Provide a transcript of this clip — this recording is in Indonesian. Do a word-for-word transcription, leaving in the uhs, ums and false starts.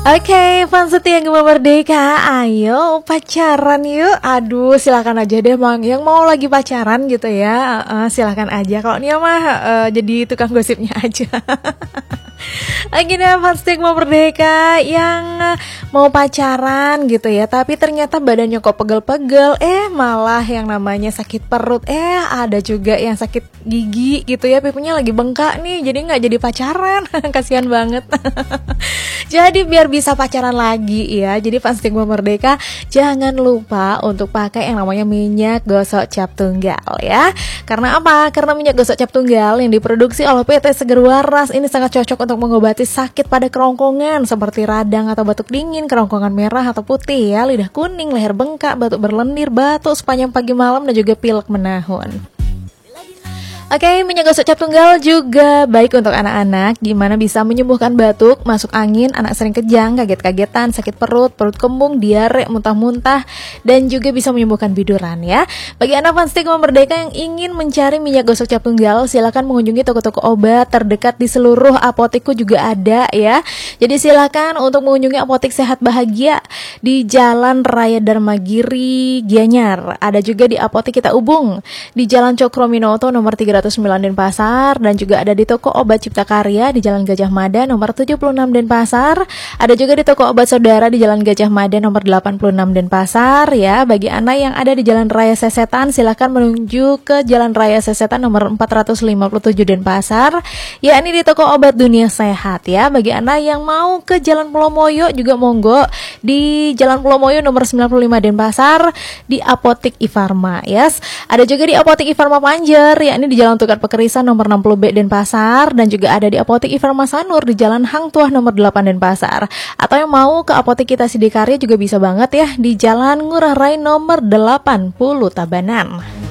Oke, fans setia Gema Merdeka, ayo pacaran yuk. Aduh, silakan aja deh Mang, yang mau lagi pacaran gitu ya, uh, silakan aja. Kalau Nia mah uh, jadi tukang gosipnya aja. Akhirnya fans Gema Merdeka yang uh, mau pacaran gitu ya, tapi ternyata badannya kok pegel-pegel, eh malah yang namanya sakit perut, eh ada juga yang sakit gigi gitu ya, pipinya lagi bengkak nih, jadi nggak jadi pacaran. Kasihan banget. Jadi biar bisa pacaran lagi ya, jadi fans Gema Merdeka jangan lupa untuk pakai yang namanya minyak gosok cap tunggal ya. Karena apa? Karena minyak gosok cap tunggal yang diproduksi oleh P T Seger Waras ini sangat cocok untuk mengobati sakit pada kerongkongan seperti radang atau batuk dingin, kerongkongan merah atau putih ya, lidah kuning, leher bengkak, batuk berlendir, batuk sepanjang pagi malam dan juga pilek menahun. Oke, okay, minyak gosok cap tunggal juga baik untuk anak-anak, gimana bisa menyembuhkan batuk, masuk angin, anak sering kejang, kaget-kagetan, sakit perut, perut kembung, diare, muntah-muntah, dan juga bisa menyembuhkan biduran ya. Bagi anak fans Gema Merdeka yang ingin mencari minyak gosok cap tunggal, silakan mengunjungi toko-toko obat terdekat di seluruh apotekku juga ada ya. Jadi silakan untuk mengunjungi Apotek Sehat Bahagia di Jalan Raya Darmagiri, Gianyar. Ada juga di Apotek Kita Ubung di Jalan Cokrominoto nomor tiga ratus sembilan Denpasar, dan juga ada di toko obat Cipta Karya di Jalan Gajah Mada nomor tujuh puluh enam Denpasar. Ada juga di toko obat Saudara di Jalan Gajah Mada nomor delapan puluh enam Denpasar ya. Bagi Anda yang ada di Jalan Raya Sesetan, silakan menuju ke Jalan Raya Sesetan nomor empat ratus lima puluh tujuh Denpasar, yakni di toko obat Dunia Sehat ya. Bagi Anda yang mau ke Jalan Pulau Moyo juga monggo di Jalan Pulau Moyo nomor sembilan puluh lima Denpasar di Apotek Ifarma yes. Ada juga di Apotek Ifarma Panjer yakni di Jalan Tukar Pekerisan nomor enam puluh B Denpasar, dan juga ada di Apotek Ifarma Sanur di Jalan Hang Tuah nomor delapan Denpasar. Atau yang mau ke Apotek Kita Sidikarya juga bisa banget ya di Jalan Ngurah Rai nomor delapan puluh Tabanan.